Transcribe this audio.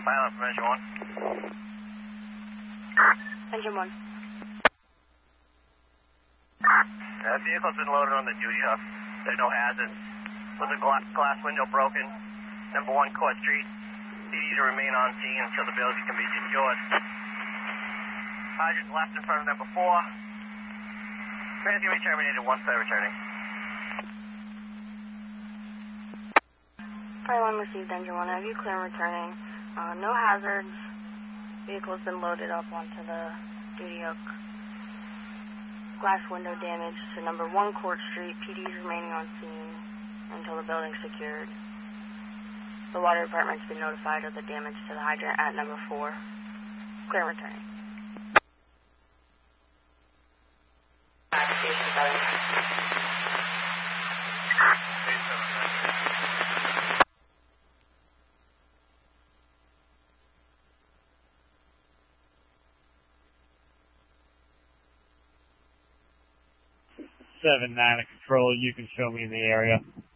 Silence from engine 1. Engine 1. That vehicle's been loaded on the duty hub. There's no hazards. With the glass window broken, number 1 Court Street. PD to remain on scene until the building can be secured. Hydrant left in front of number 4. Train's going to be terminated once they're returning. Fire 1 received, Engine 1. Have you clear returning? No hazards. Vehicle's been loaded up onto the duty hook. Glass window damage to number 1 Court Street. PD's remaining on scene until the building's secured. The water department's been notified of the damage to the hydrant at number 4. Clear returning. Station 7. Seven, 9 control, you can show me in the area.